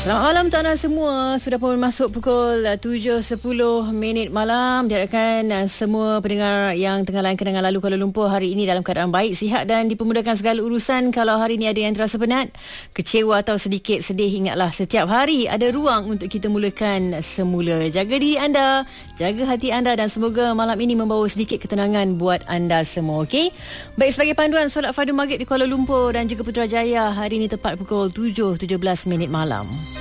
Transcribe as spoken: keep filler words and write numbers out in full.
Selamat malam untuk anda semua. Sudah pun masuk pukul tujuh sepuluh minit malam. Diharapkan semua pendengar yang tengah layan kenangan lalu Kuala Lumpur hari ini dalam keadaan baik, sihat dan dipermudahkan segala urusan. Kalau hari ini ada yang terasa penat, kecewa atau sedikit sedih, ingatlah setiap hari ada ruang untuk kita mulakan semula. Jaga diri anda, jaga hati anda dan semoga malam ini membawa sedikit ketenangan buat anda semua. Okey? Baik, sebagai panduan solat fardu maghrib di Kuala Lumpur dan juga Putrajaya hari ini tepat pukul tujuh tujuh belas minit malam.